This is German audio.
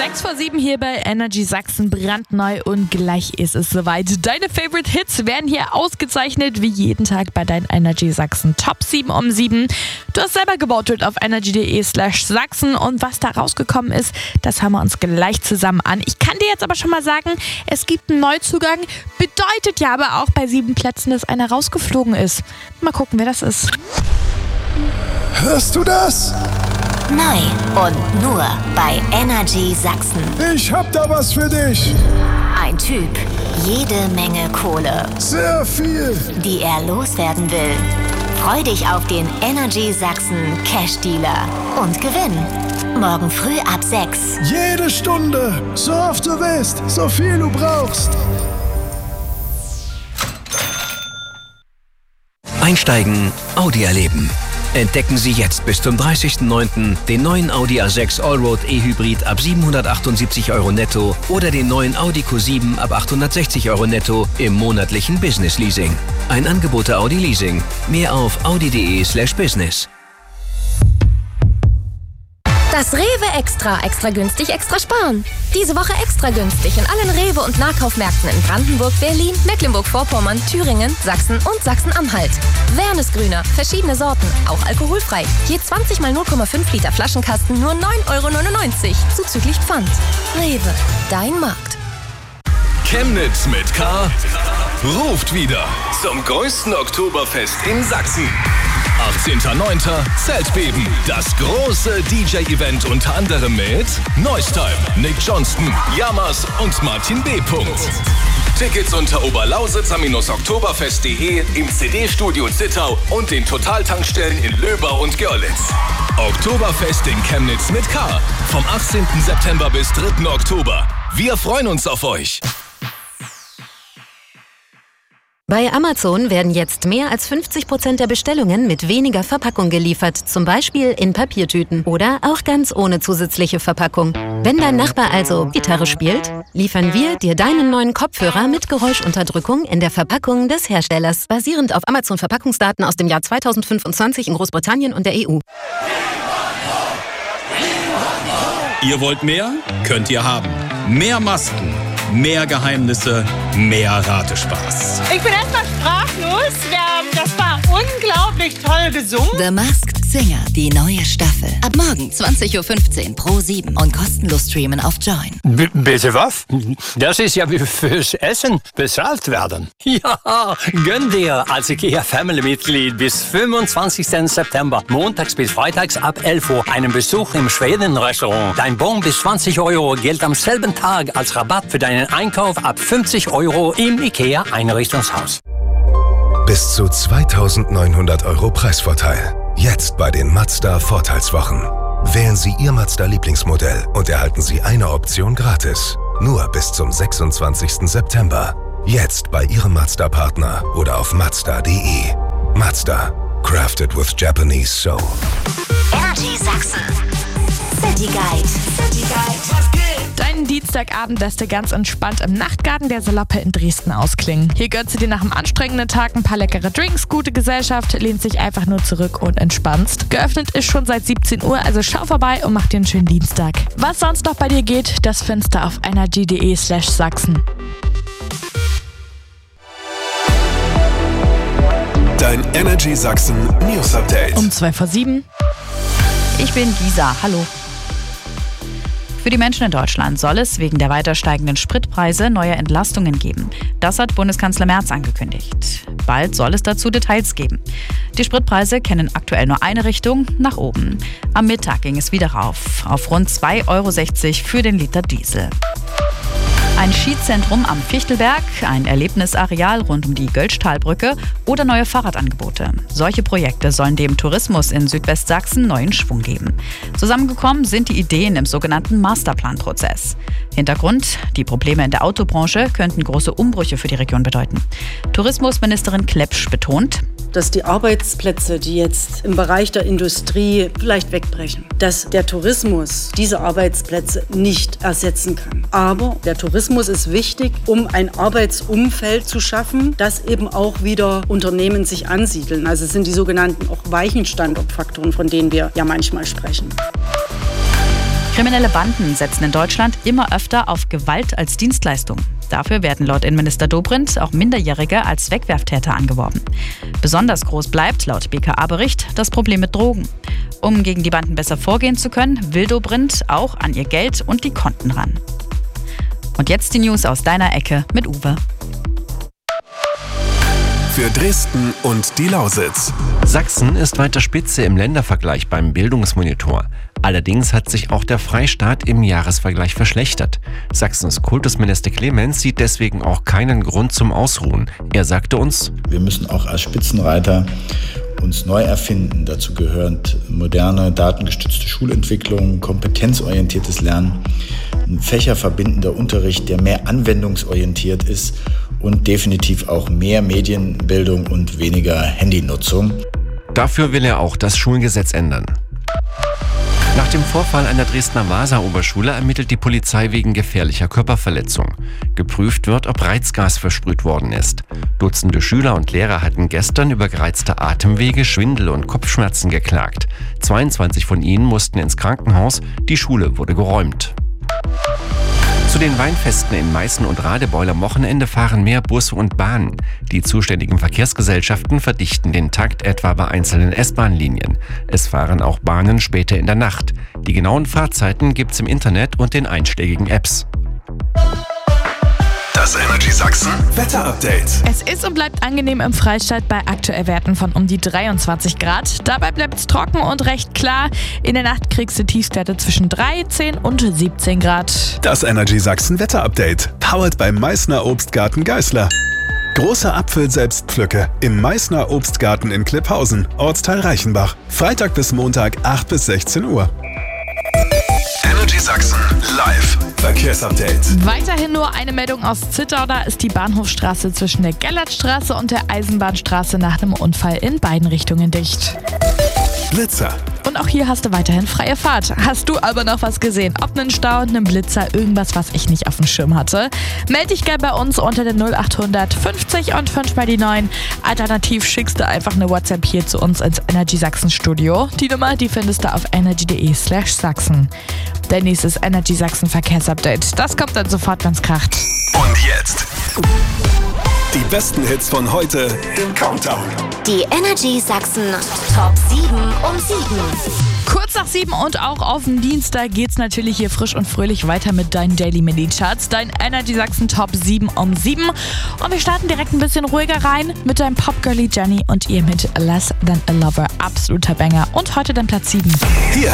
6:07 hier bei Energy Sachsen, brandneu und gleich ist es soweit. Deine Favorite Hits werden hier ausgezeichnet, wie jeden Tag bei deinen Energy Sachsen Top 7 um 7. Du hast selber gewotet auf energy.de/Sachsen und was da rausgekommen ist, das hören wir uns gleich zusammen an. Ich kann dir jetzt aber schon mal sagen, es gibt einen Neuzugang, bedeutet ja aber auch bei 7 Plätzen, dass einer rausgeflogen ist. Mal gucken, wer das ist. Hörst du das? Neu und nur bei Energy Sachsen. Ich hab da was für dich. Ein Typ, jede Menge Kohle, Sehr viel. die er loswerden will. Freu dich auf den Energy Sachsen Cash Dealer und gewinn. Morgen früh ab 6. Jede Stunde. So oft du willst. So viel du brauchst. Einsteigen, Audi erleben. Entdecken Sie jetzt bis zum 30.09. den neuen Audi A6 Allroad E-Hybrid ab 778 € netto oder den neuen Audi Q7 ab 860 € netto im monatlichen Business Leasing. Ein Angebot der Audi Leasing. Mehr auf audi.de/business. Das Rewe Extra. Extra günstig, extra sparen. Diese Woche extra günstig in allen Rewe- und Nahkaufmärkten in Brandenburg, Berlin, Mecklenburg-Vorpommern, Thüringen, Sachsen und Sachsen-Anhalt. Wernesgrüner, verschiedene Sorten, auch alkoholfrei. Je 20 mal 0,5 Liter Flaschenkasten nur 9,99 € zuzüglich Pfand. Rewe, dein Markt. Chemnitz mit K ruft wieder zum größten Oktoberfest in Sachsen. 18.09. Zeltbeben. Das große DJ-Event unter anderem mit Neustime, Nick Johnston, Yamas und Martin B. Tickets unter oberlausitzer-oktoberfest.de, im CD-Studio Zittau und den Totaltankstellen in Löber und Görlitz. Oktoberfest in Chemnitz mit K. Vom 18. September bis 3. Oktober. Wir freuen uns auf euch. Bei Amazon werden jetzt mehr als 50% der Bestellungen mit weniger Verpackung geliefert, zum Beispiel in Papiertüten oder auch ganz ohne zusätzliche Verpackung. Wenn dein Nachbar also Gitarre spielt, liefern wir dir deinen neuen Kopfhörer mit Geräuschunterdrückung in der Verpackung des Herstellers, basierend auf Amazon-Verpackungsdaten aus dem Jahr 2025 in Großbritannien und der EU. Ihr wollt mehr? Könnt ihr haben. Mehr Masken, mehr Geheimnisse, mehr Ratespaß. Ich bin erstmal sprachlos. Das war unglaublich toll gesungen. The Masked Singer, die neue Staffel. Ab morgen 20:15 Uhr Pro7 und kostenlos streamen auf Join. Bitte was? Das ist ja wie fürs Essen bezahlt werden. Ja, gönn dir als IKEA-Family-Mitglied bis 25. September, montags bis freitags ab 11 Uhr, einen Besuch im Schweden-Restaurant. Dein Bon bis 20 € gilt am selben Tag als Rabatt für deinen Einkauf ab 50 € im IKEA-Einrichtungshaus. Bis zu 2.900 € Preisvorteil. Jetzt bei den Mazda Vorteilswochen. Wählen Sie Ihr Mazda-Lieblingsmodell und erhalten Sie eine Option gratis. Nur bis zum 26. September. Jetzt bei Ihrem Mazda-Partner oder auf Mazda.de. Mazda. Crafted with Japanese soul. Energy Sachsen. City Guide. Deinen Dienstagabend lässt du ganz entspannt im Nachtgarten der Saloppe in Dresden ausklingen. Hier gönnst du dir nach einem anstrengenden Tag ein paar leckere Drinks, gute Gesellschaft, lehnst dich einfach nur zurück und entspannst. Geöffnet ist schon seit 17 Uhr, also schau vorbei und mach dir einen schönen Dienstag. Was sonst noch bei dir geht, das findest du auf energy.de/Sachsen. Dein Energy Sachsen News Update. Um 6:02. Ich bin Gisa, hallo. Für die Menschen in Deutschland soll es wegen der weiter steigenden Spritpreise neue Entlastungen geben. Das hat Bundeskanzler Merz angekündigt. Bald soll es dazu Details geben. Die Spritpreise kennen aktuell nur eine Richtung, nach oben. Am Mittag ging es wieder rauf, auf rund 2,60 € für den Liter Diesel. Ein Skizentrum am Fichtelberg, ein Erlebnisareal rund um die Göltzschtalbrücke oder neue Fahrradangebote. Solche Projekte sollen dem Tourismus in Südwestsachsen neuen Schwung geben. Zusammengekommen sind die Ideen im sogenannten Masterplanprozess. Hintergrund: die Probleme in der Autobranche könnten große Umbrüche für die Region bedeuten. Tourismusministerin Klepsch betont, dass die Arbeitsplätze, die jetzt im Bereich der Industrie vielleicht wegbrechen, dass der Tourismus diese Arbeitsplätze nicht ersetzen kann. Aber der Tourismus ist wichtig, um ein Arbeitsumfeld zu schaffen, dass eben auch wieder Unternehmen sich ansiedeln. Also es sind die sogenannten auch weichen Standortfaktoren, von denen wir ja manchmal sprechen. Kriminelle Banden setzen in Deutschland immer öfter auf Gewalt als Dienstleistung. Dafür werden laut Innenminister Dobrindt auch Minderjährige als Wegwerftäter angeworben. Besonders groß bleibt, laut BKA-Bericht, das Problem mit Drogen. Um gegen die Banden besser vorgehen zu können, will Dobrindt auch an ihr Geld und die Konten ran. Und jetzt die News aus deiner Ecke mit Uwe. Für Dresden und die Lausitz. Sachsen ist weiter Spitze im Ländervergleich beim Bildungsmonitor. Allerdings hat sich auch der Freistaat im Jahresvergleich verschlechtert. Sachsens Kultusminister Clemens sieht deswegen auch keinen Grund zum Ausruhen. Er sagte uns: Wir müssen auch als Spitzenreiter uns neu erfinden. Dazu gehört moderne, datengestützte Schulentwicklung, kompetenzorientiertes Lernen, ein fächerverbindender Unterricht, der mehr anwendungsorientiert ist und definitiv auch mehr Medienbildung und weniger Handynutzung. Dafür will er auch das Schulgesetz ändern. Nach dem Vorfall an der Dresdner Vasa-Oberschule ermittelt die Polizei wegen gefährlicher Körperverletzung. Geprüft wird, ob Reizgas versprüht worden ist. Dutzende Schüler und Lehrer hatten gestern über gereizte Atemwege, Schwindel und Kopfschmerzen geklagt. 22 von ihnen mussten ins Krankenhaus, die Schule wurde geräumt. Zu den Weinfesten in Meißen und Radebeul am Wochenende fahren mehr Busse und Bahnen. Die zuständigen Verkehrsgesellschaften verdichten den Takt etwa bei einzelnen S-Bahn-Linien. Es fahren auch Bahnen später in der Nacht. Die genauen Fahrzeiten gibt's im Internet und den einschlägigen Apps. Das Energy Sachsen Wetterupdate. Es ist und bleibt angenehm im Freistaat bei aktuell Werten von um die 23 Grad. Dabei bleibt es trocken und recht klar. In der Nacht kriegst du Tiefstwerte zwischen 13 und 17 Grad. Das Energy Sachsen Wetterupdate. Powered beim Meißner Obstgarten Geißler. Große Apfel-Selbstpflücke im Meißner Obstgarten in Klipphausen, Ortsteil Reichenbach. Freitag bis Montag 8 bis 16 Uhr. Energy Sachsen live Verkehrsupdate. Weiterhin nur eine Meldung aus Zittau. Da ist die Bahnhofstraße zwischen der Gellertstraße und der Eisenbahnstraße nach dem Unfall in beiden Richtungen dicht. Blitzer. Und auch hier hast du weiterhin freie Fahrt. Hast du aber noch was gesehen? Ob einen Stau, einen Blitzer, irgendwas, was ich nicht auf dem Schirm hatte? Meld dich gerne bei uns unter der 0800 50 und 5 mal die 9. Alternativ schickst du einfach eine WhatsApp hier zu uns ins Energy Sachsen Studio. Die Nummer, die findest du auf energy.de/Sachsen. Der nächste ist Energy Sachsen Verkehrsupdate. Das kommt dann sofort, wenn's kracht. Und jetzt die besten Hits von heute im Countdown. Die Energy Sachsen Top 7 um 7. Kurz nach 7 und auch auf dem Dienstag geht's natürlich hier frisch und fröhlich weiter mit deinen Daily Mini Charts. Dein Energy Sachsen Top 7 um 7. Und wir starten direkt ein bisschen ruhiger rein mit deinem Popgirlie Jenny und ihr mit Less Than a Lover. Absoluter Banger. Und heute dann Platz 7. Hier